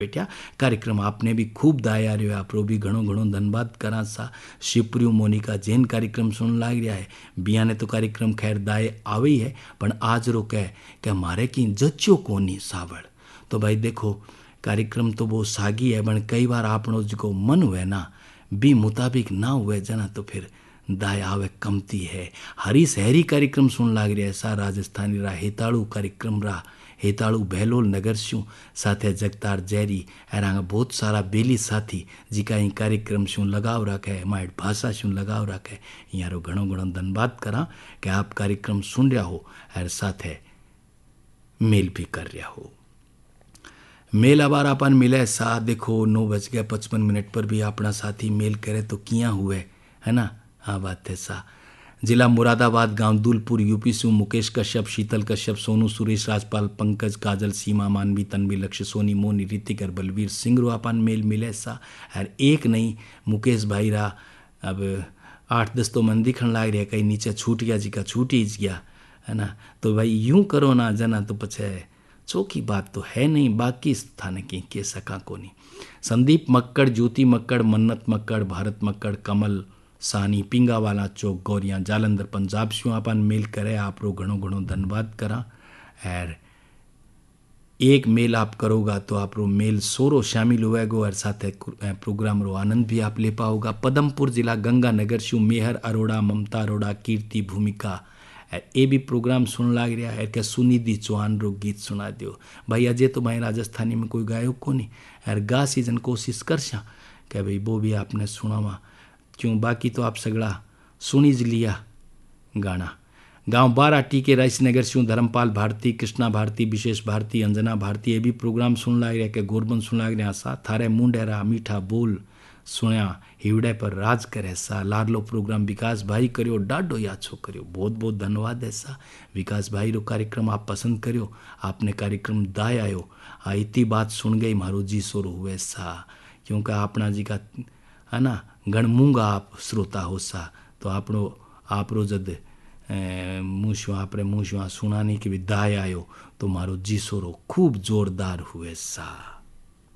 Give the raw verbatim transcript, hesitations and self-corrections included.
बेटिया कार्यक्रम आपने भी खूब दाया रह्यो है, आपरो भी घणो घणो धन्यवाद करा सा। शिवप्रियु मोनिका जैन कार्यक्रम सुन लाग रहा है, बिया ने तो कार्यक्रम खैर दाए आवे ही है, पण आज रो कह कि मारे की जच्यो कोनी सावड़। तो भाई देखो कार्यक्रम तो वो सागी है, पण कई बार आपनो जो मन हुए ना बी मुताबिक ना हुए जना तो फिर दाय आवे कमती है। हरी शहरी कार्यक्रम सुन लाग रहा है सा, राजस्थानी रा हेताड़ू कार्यक्रम रा, हेताड़ू बहलोल नगर शू साथे जगतार जैरी एरांगा बहुत सारा बेली साथी जिका ही कार्यक्रम शू लगाव रखे, माइट भाषा शू लगाव रखे, यारो घणो घणो धन्यवाद करा कि आप कार्यक्रम सुन रहा हो और साथे मेल भी कर रहा हो। मेल आबार अपन मिले सा, देखो नौ बज गया पचपन मिनट पर भी अपना साथी मेल करे तो किया हुए है ना। हाँ बात है सा। जिला मुरादाबाद, गांव दुलपुर, यूपी से मुकेश कश्यप, शीतल कश्यप, सोनू, सुरेश, राजपाल, पंकज, काजल, सीमा, मानवी, तन्वी, लक्ष्य, सोनी, मोनी, ऋतिक और बलवीर सिंह रो अपन मेल मिले सा। और एक नहीं मुकेश भाई रा अब आठ दस तो मन दिखण लाग रहा, कहीं नीचे छूट गया जी का छूट ही गया है ना। तो भाई यूं करो ना जना तो पछे चौकी बात तो है नहीं, बाकी स्थान की के सका को नहीं। संदीप मक्कड़, ज्योति मक्कड़, मन्नत मक्कड़, भारत मक्कड़, कमल सानी, पिंगावाला चौक, गौरिया, जालंधर पंजाब शू अपन मेल करे, आप रो घणो घणो धन्यवाद करा। और एक मेल आप करोगा तो आप रो मेल सोरो शामिल होएगो और साथ प्रोग्राम रो आनंद भी आप ले पाओगा। पदमपुर जिला गंगानगर शू मेहर अरोड़ा, ममता अरोड़ा, कीर्ति, भूमिका ए भी प्रोग्राम सुन लाग रहा है क्या सुनिधि चौहान रो गीत सुना दियो भाई। अजय तो भाई राजस्थानी में कोई गायक को नहीं यार, गा सीजन कोशिश कर सा क्या भाई वो भी आपने सुनावा क्यों, बाकी तो आप सगड़ा सुनी ज लिया गाना। गांव बारा टीके राइसनगर शू धर्मपाल भारती, कृष्णा भारती, विशेष भारती, अंजना भारती ये भी प्रोग्राम सुन लाग रहा, के गोरबन सुन लाग रहा सा। थारे मुंडेरा मीठा बोल सुनिया हिवड़े पर राज करे सा। लाडलो प्रोग्राम विकास भाई करियो, डाडो याछो करियो, बहुत बहुत धन्यवाद है सा। विकास भाई रो कार्यक्रम आप पसंद करियो, आपने कार्यक्रम दाय आयो आ इतनी बात सुन गई मारो जी सोरो हुए सा, क्योंकि आपना जी का है ना गणमूंगा आप श्रोता हो सा। तो आपनो आपरो जद मुँह आपरे मुँह सुनाने की भी दाय आयो तो मारो जी सोरो खूब जोरदार हुए सा।